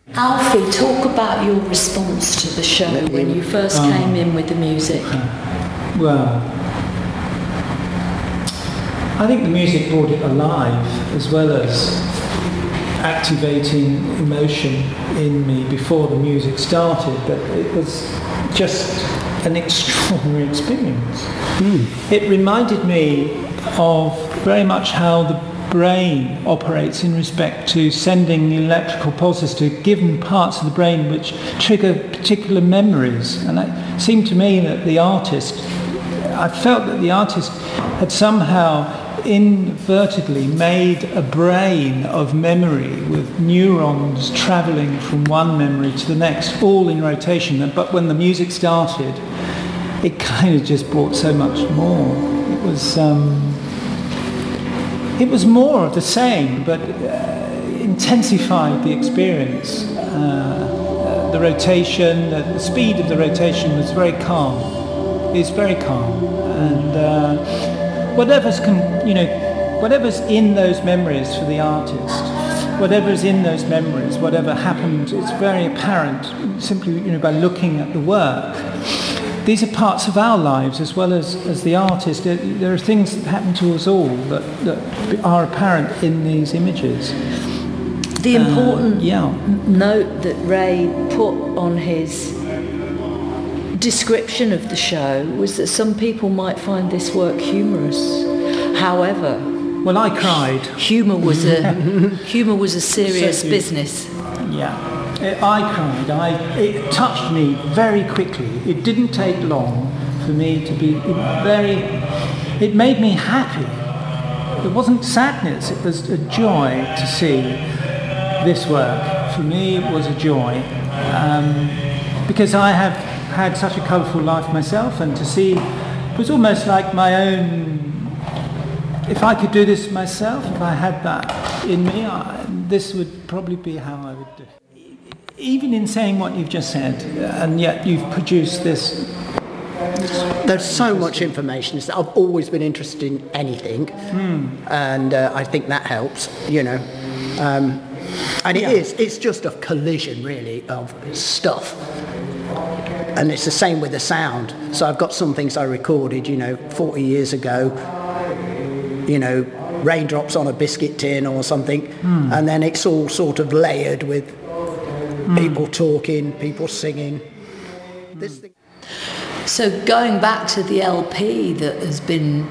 Alfie, talk about your response to the show when you first came in with the music. Well, I think the music brought it alive, as well as activating emotion in me before the music started, but it was just an extraordinary experience. It reminded me of very much how the brain operates in respect to sending electrical pulses to given parts of the brain which trigger particular memories. And it seemed to me that I felt that the artist had somehow inadvertently made a brain of memory with neurons travelling from one memory to the next, all in rotation. But when the music started, it kind of just brought so much more. It was more of the same, but intensified the experience. The rotation, the speed of the rotation was very calm. It's very calm, and whatever's in those memories for the artist, whatever's in those memories, whatever happened, it's very apparent simply by looking at the work. These are parts of our lives as well as the artist. There are things that happen to us all that are apparent in these images. The important note that Ray put on his description of the show was that some people might find this work humorous. However, well, I cried. Humour was a serious business. Yeah. I cried. It touched me very quickly. It didn't take long for me to be it made me happy. It wasn't sadness, it was a joy to see this work. For me, it was a joy. Because I have had such a colourful life myself, and to see, it was almost like my own, if I could do this myself, if I had that in me, this would probably be how I would do it. Even in saying what you've just said, and yet you've produced this. There's so much information. I've always been interested in anything, and I think that helps, And it's just a collision, really, of stuff. And it's the same with the sound. So I've got some things I recorded, 40 years ago, raindrops on a biscuit tin or something, and then it's all sort of layered with people talking, people singing. This thing. So going back to the LP that has been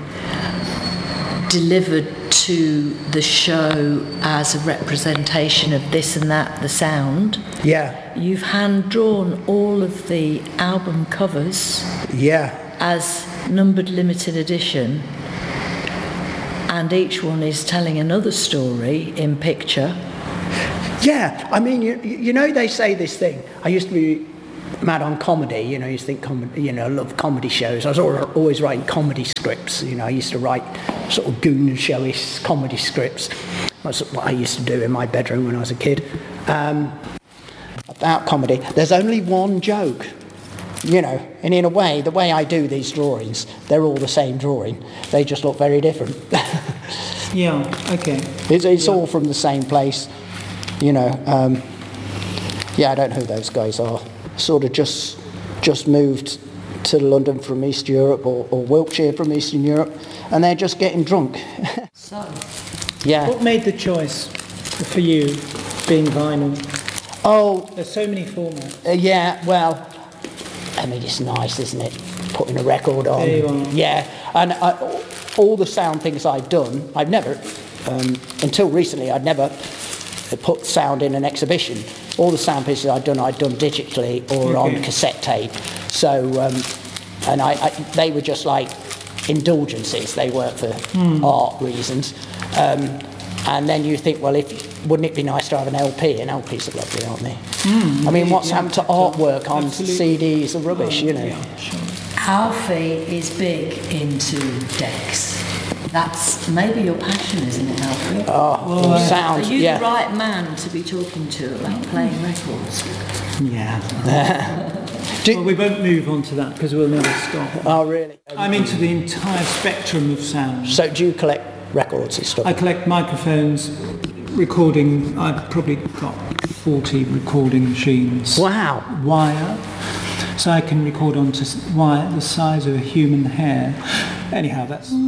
delivered to the show as a representation of this and that, the sound. Yeah. You've hand-drawn all of the album covers. Yeah. As numbered limited edition. And each one is telling another story in picture. Yeah, I mean, they say this thing. I used to be mad on comedy, I used to think comedy, I love comedy shows. I was always writing comedy scripts, I used to write sort of goon showish comedy scripts. That's what I used to do in my bedroom when I was a kid. About comedy, there's only one joke, and in a way, the way I do these drawings, they're all the same drawing. They just look very different. Yeah, okay. It's all from the same place. I don't know who those guys are. Sort of just moved to London from East Europe or Wiltshire from Eastern Europe, and they're just getting drunk. So, yeah. What made the choice for you, being vinyl? Oh, there's so many formats. Yeah, well, I mean, it's nice, isn't it? Putting a record on. There you are. Yeah, and all the sound things I've done, I've never, until recently, I'd never put sound in an exhibition. All the sound pieces I'd done digitally or on cassette tape. So, and they were just like indulgences. They weren't for art reasons. And then you think, well, wouldn't it be nice to have an LP? And LPs are lovely, aren't they? I mean, what's happened to artwork on CDs are rubbish, Yeah, sure. Alfie is big into decks. That's maybe your passion, isn't it, Alfie? Sound. Are you the right man to be talking to about playing records? Yeah. Well, we won't move on to that because we'll never stop. Oh, really? I'm into the entire spectrum of sound. So do you collect records and stuff? I collect microphones, recording. I've probably got 40 recording machines. Wow. Wire. So I can record onto wire the size of a human hair. Anyhow, that's